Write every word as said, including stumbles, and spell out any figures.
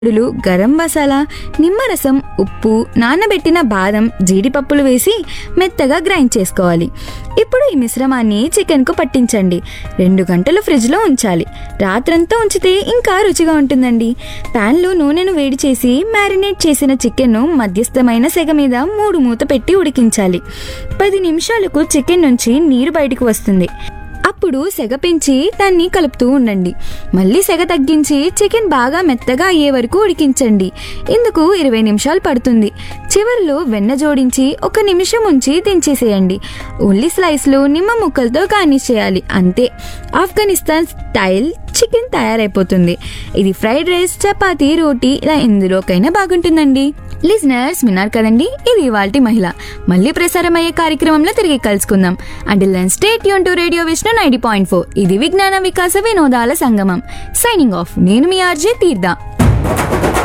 లు గరం మసాలా, నిమ్మరసం, ఉప్పు, నానబెట్టిన బాదం, జీడిపప్పులు వేసి మెత్తగా గ్రైండ్ చేసుకోవాలి. ఇప్పుడు ఈ మిశ్రమాన్ని చికెన్కు పట్టించండి. రెండు గంటలు ఫ్రిడ్జ్లో ఉంచాలి. రాత్రంతా ఉంచితే ఇంకా రుచిగా ఉంటుందండి. ప్యాన్లో నూనెను వేడి చేసి మ్యారినేట్ చేసిన చికెన్ను మధ్యస్థమైన సెగ మీద మూడు మూత పెట్టి ఉడికించాలి. పది నిమిషాలకు చికెన్ నుంచి నీరు బయటకు వస్తుంది. అప్పుడు సెగ పెంచి దాన్ని కలుపుతూ ఉండండి. మళ్ళీ సెగ తగ్గించి చికెన్ బాగా మెత్తగా అయ్యే వరకు ఉడికించండి. ఇందుకు ఇరవై నిమిషాలు పడుతుంది. చివరిలో వెన్న జోడించి ఒక నిమిషం ఉంచి దించేసేయండి. ఉల్లి స్లైస్లు నిమ్మ ముక్కలతో గార్నిష్ చేయాలి. అంతే, ఆఫ్ఘనిస్తాన్ స్టైల్ చికెన్ తయారైపోతుంది. ఇది ఫ్రైడ్ రైస్, చపాతీ, రోటీ ఇలా ఎందులోకైనా బాగుంటుందండి. లిజనర్స్, విన్నారు కదండి, ఇది ఇవాల్టి మహిళ. మళ్ళీ ప్రసారమయ్యే కార్యక్రమంలో తిరిగి కలుసుకుందాం. Until then stay tune to radio Vishnu ninety point four. ఇది విజ్ఞాన వికాస వినోదాల సంగమం. Signing off. నేను మీ ఆర్జే తీర్థ.